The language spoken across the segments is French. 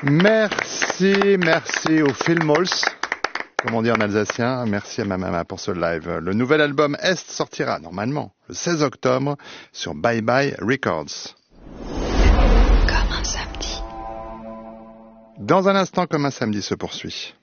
Merci au Filmhols, comme on dit en alsacien. Merci à ma maman pour ce live. Le nouvel album Est sortira normalement le 16 octobre sur Bye Bye Records. Comme un samedi. Dans un instant, Comme un samedi se poursuit.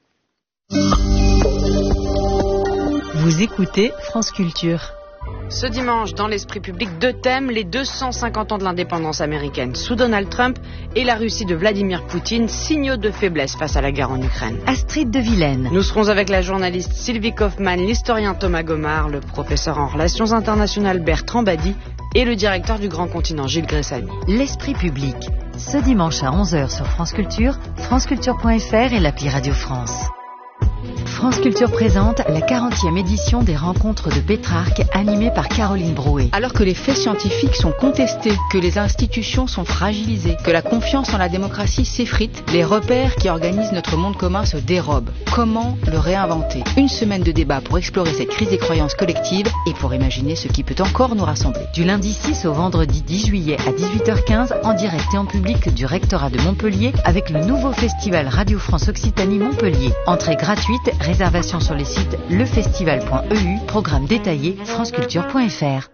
Vous écoutez France Culture. Ce dimanche, dans l'esprit public, deux thèmes, les 250 ans de l'indépendance américaine sous Donald Trump et la Russie de Vladimir Poutine, signaux de faiblesse face à la guerre en Ukraine. Astrid de Vilaine. Nous serons avec la journaliste Sylvie Kaufmann, l'historien Thomas Gomard, le professeur en relations internationales Bertrand Badi et le directeur du Grand Continent Gilles Gressani. L'esprit public. Ce dimanche à 11h sur France Culture, franceculture.fr et l'appli Radio France. France Culture présente la 40e édition des rencontres de Pétrarque animée par Caroline Brouet. Alors que les faits scientifiques sont contestés, que les institutions sont fragilisées, que la confiance en la démocratie s'effrite, les repères qui organisent notre monde commun se dérobent. Comment le réinventer ? Une semaine de débat pour explorer cette crise des croyances collectives et pour imaginer ce qui peut encore nous rassembler. Du lundi 6 au vendredi 10 juillet à 18h15, en direct et en public du rectorat de Montpellier avec le nouveau festival Radio France Occitanie Montpellier. Entrée gratuite, réservation sur les sites lefestival.eu, programme détaillé franceculture.fr.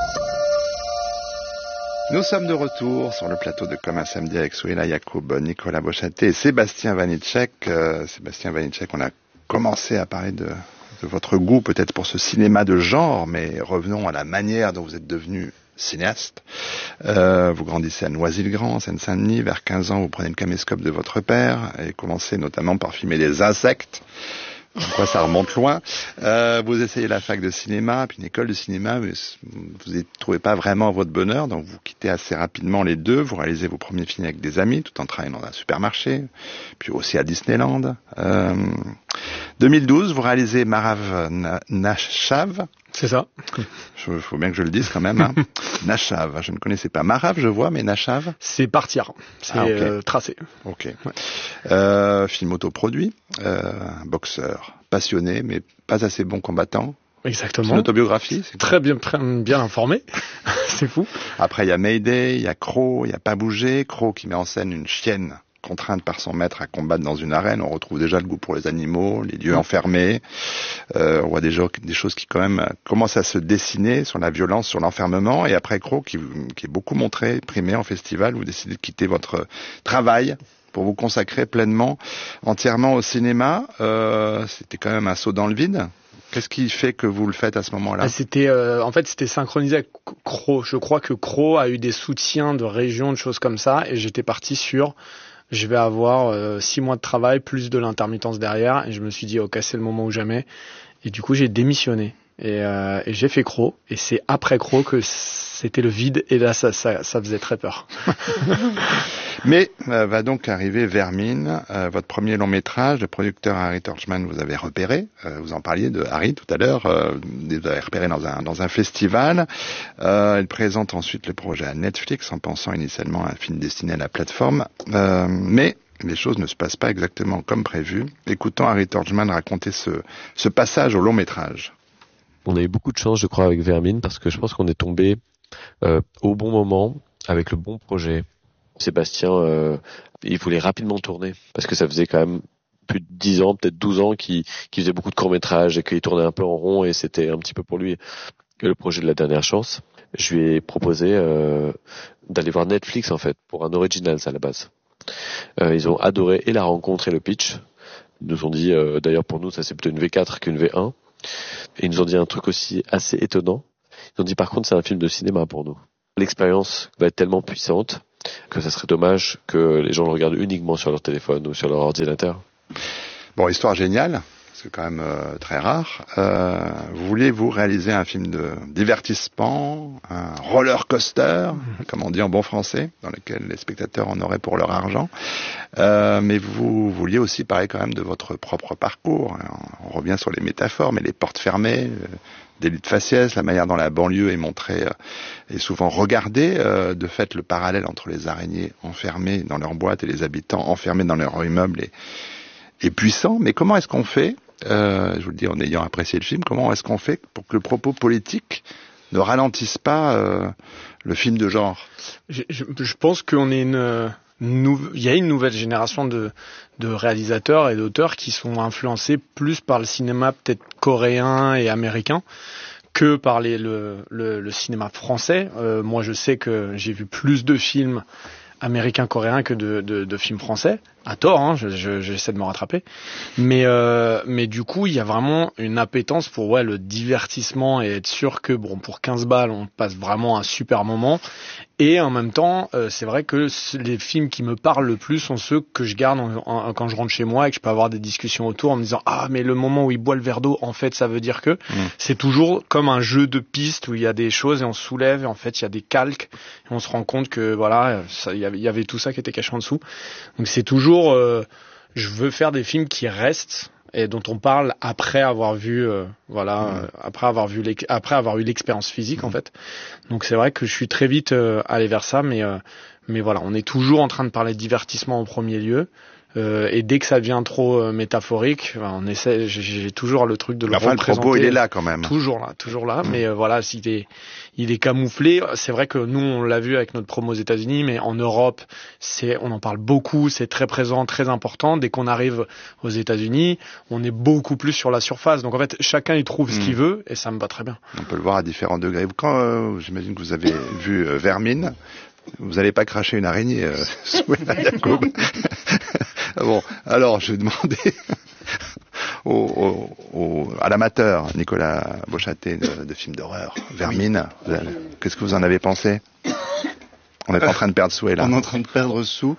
Nous sommes de retour sur le plateau de Comme un samedi avec Souhaila Yacoub, Nicolas Beauchâté et Sébastien Vanitschek. Sébastien Vanitschek, on a commencé à parler de votre goût peut-être pour ce cinéma de genre, mais revenons à la manière dont vous êtes devenu cinéaste. Vous grandissez à Noisy-le-Grand, en Seine-Saint-Denis. Vers 15 ans, vous prenez le caméscope de votre père et commencez notamment par filmer des insectes. Pourquoi ça remonte loin. Vous essayez la fac de cinéma, puis une école de cinéma, mais vous ne trouvez pas vraiment votre bonheur, donc vous quittez assez rapidement les deux. Vous réalisez vos premiers films avec des amis, tout en travaillant dans un supermarché, puis aussi à Disneyland. 2012, vous réalisez Marav Nashav. C'est ça. Il faut bien que je le dise quand même. Hein. Nashav, je ne connaissais pas. Marav, je vois, mais Nashav. C'est partir. C'est okay. Tracé. Ok. Ouais. Film autoproduit, boxeur, passionné, mais pas assez bon combattant. Exactement. C'est une autobiographie. C'est très bien informé. C'est fou. Après, il y a Mayday, il y a Croc, il y a Pas bouger. Croc qui met en scène une chienne contrainte par son maître à combattre dans une arène. On retrouve déjà le goût pour les animaux, les lieux enfermés. On voit déjà des choses qui quand même commencent à se dessiner sur la violence, sur l'enfermement. Et après Croc, qui est beaucoup montré, primé en festival, vous décidez de quitter votre travail pour vous consacrer pleinement, entièrement au cinéma. C'était quand même un saut dans le vide. Qu'est-ce qui fait que vous le faites à ce moment-là ? C'était synchronisé avec Croc. Je crois que Croc a eu des soutiens de régions, de choses comme ça, et j'étais parti sur je vais avoir 6 mois de travail plus de l'intermittence derrière, et je me suis dit ok, c'est le moment ou jamais, et du coup j'ai démissionné et j'ai fait Croc, et c'est après Croc que c'était le vide, et là ça faisait très peur. Mais va donc arriver Vermine, votre premier long métrage. Le producteur Harry Torchman vous avez repéré, vous en parliez de Harry tout à l'heure, vous avez repéré dans un festival. Il présente ensuite le projet à Netflix en pensant initialement à un film destiné à la plateforme, mais les choses ne se passent pas exactement comme prévu. Écoutons Harry Torchman raconter ce passage au long métrage. On a eu beaucoup de chance, je crois, avec Vermine, parce que je pense qu'on est tombé au bon moment, avec le bon projet. Sébastien, il voulait rapidement tourner, parce que ça faisait quand même plus de 10 ans, peut-être 12 ans, qu'il faisait beaucoup de courts-métrages et qu'il tournait un peu en rond, et c'était un petit peu pour lui le projet de la dernière chance. Je lui ai proposé d'aller voir Netflix, en fait, pour un original à la base. Ils ont adoré et la rencontre et le pitch. Ils nous ont dit, d'ailleurs pour nous, ça c'est plutôt une V4 qu'une V1. Et ils nous ont dit un truc aussi assez étonnant. Ils ont dit par contre c'est un film de cinéma pour nous. L'expérience va être tellement puissante que ça serait dommage que les gens le regardent uniquement sur leur téléphone ou sur leur ordinateur. Bon, histoire géniale, c'est quand même très rare. Voulez-vous réaliser un film de divertissement, un roller coaster, comme on dit en bon français, dans lequel les spectateurs en auraient pour leur argent, mais vous vouliez aussi parler quand même de votre propre parcours. On revient sur les métaphores, mais les portes fermées, délit de faciès, la manière dont la banlieue est montrée et souvent regardée. De fait, le parallèle entre les araignées enfermées dans leurs boîtes et les habitants enfermés dans leurs immeubles est puissant. Mais comment est-ce qu'on fait, je vous le dis en ayant apprécié le film, comment est-ce qu'on fait pour que le propos politique ne ralentisse pas le film de genre ? Je pense qu'on est il y a une nouvelle génération de réalisateurs et d'auteurs qui sont influencés plus par le cinéma peut-être coréen et américain que par le cinéma français. Moi, je sais que j'ai vu plus de films américains coréens que de films français, à tort, hein, j'essaie de me rattraper, mais du coup il y a vraiment une appétence pour le divertissement et être sûr que pour 15 balles on passe vraiment un super moment, et en même temps c'est vrai que les films qui me parlent le plus sont ceux que je garde quand je rentre chez moi et que je peux avoir des discussions autour en me disant mais le moment où il boit le verre d'eau, en fait ça veut dire que c'est toujours comme un jeu de pistes où il y a des choses et on se soulève et en fait il y a des calques et on se rend compte que voilà, il y avait tout ça qui était caché en dessous. Donc c'est toujours je veux faire des films qui restent et dont on parle après avoir vu après avoir eu l'expérience physique en fait. Donc c'est vrai que je suis très vite allé vers ça, mais voilà, on est toujours en train de parler de divertissement en premier lieu. Et dès que ça devient trop métaphorique, on essaie. J'ai toujours le truc de le représenter. Le propos, il est là quand même. Toujours là. Mais voilà, il est camouflé. C'est vrai que nous, on l'a vu avec notre promo aux États-Unis, mais en Europe, on en parle beaucoup. C'est très présent, très important. Dès qu'on arrive aux États-Unis, on est beaucoup plus sur la surface. Donc en fait, chacun y trouve ce qu'il veut, et ça me va très bien. On peut le voir à différents degrés. Quand j'imagine que vous avez vu Vermine. Vous n'allez pas cracher une araignée, Souhaila Yacoub. Bon, alors je vais demander à l'amateur Nicolas Beauchâté de films d'horreur, Vermine, qu'est-ce que vous en avez pensé? On est en train de perdre Souhaila. On est en train de perdre Sou.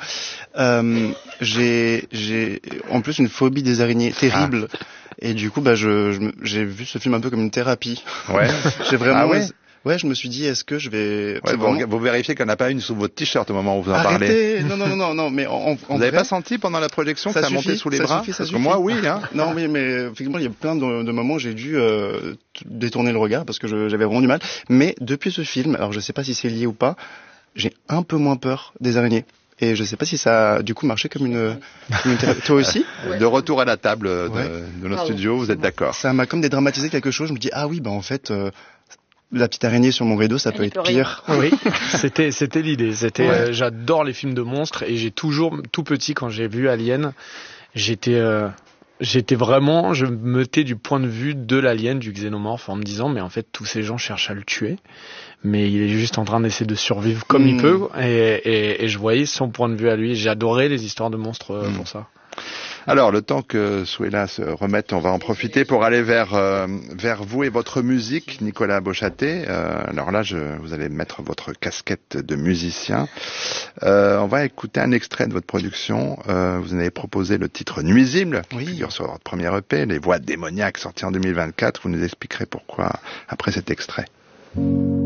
J'ai en plus une phobie des araignées terrible. Et du coup, j'ai vu ce film un peu comme une thérapie. Ouais. J'ai vraiment... Ouais, je me suis dit, est-ce que je vais... Vous vérifiez qu'il n'y en a pas une sous votre t-shirt au moment où vous en parlez. Non, mais vous n'avez pas senti pendant la projection que ça montait sous les bras? Parce que moi, oui, hein. Non, mais effectivement, il y a plein de moments où j'ai dû détourner le regard parce que j'avais vraiment du mal. Mais depuis ce film, alors je sais pas si c'est lié ou pas, j'ai un peu moins peur des araignées. Et je sais pas si ça a du coup marché comme une thérapie. Toi aussi? De retour à la table de nos studios, vous êtes d'accord? Ça m'a comme dédramatisé quelque chose. Je me dis, en fait... la petite araignée sur mon rideau, ça peut être pire. Oui, c'était l'idée. J'adore les films de monstres et j'ai toujours, tout petit, quand j'ai vu Alien, j'étais vraiment, je me mettais du point de vue de l'alien, du xénomorphe, en me disant, mais en fait, tous ces gens cherchent à le tuer, mais il est juste en train d'essayer de survivre comme il peut, et je voyais son point de vue à lui. J'ai adoré les histoires de monstres pour ça. Alors, le temps que Souhaila se remette, on va en profiter pour aller vers vous et votre musique, Nicolas Beauchâté. Alors là, vous allez mettre votre casquette de musicien. On va écouter un extrait de votre production. Vous en avez proposé le titre Nuisible, qui figure sur votre premier EP, Les Voix démoniaques, sorti en 2024. Vous nous expliquerez pourquoi après cet extrait.